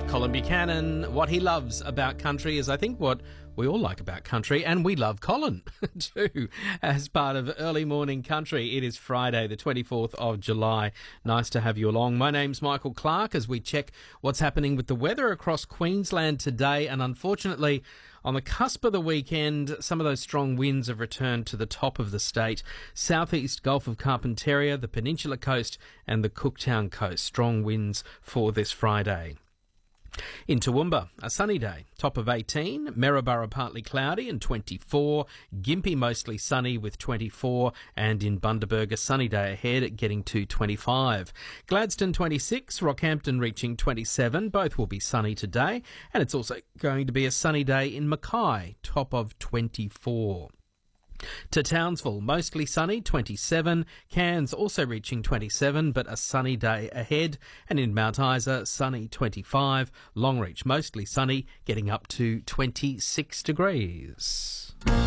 Colin Buchanan, what he loves about country is, I think, what we all like about country, and we love Colin too, as part of Early Morning Country. It is Friday, the 24th of July. Nice to have you along. My name's Michael Clark as we check what's happening with the weather across Queensland today, and unfortunately, on the cusp of the weekend, some of those strong winds have returned to the top of the state. Southeast Gulf of Carpentaria, the Peninsula Coast and the Cooktown Coast. Strong winds for this Friday. In Toowoomba, a sunny day, top of 18, Maryborough partly cloudy and 24, Gympie mostly sunny with 24, and in Bundaberg a sunny day ahead getting to 25. Gladstone 26, Rockhampton reaching 27, both will be sunny today, and it's also going to be a sunny day in Mackay, top of 24. To Townsville, mostly sunny, 27. Cairns also reaching 27, but a sunny day ahead. And in Mount Isa, sunny, 25. Longreach, mostly sunny, getting up to 26 degrees.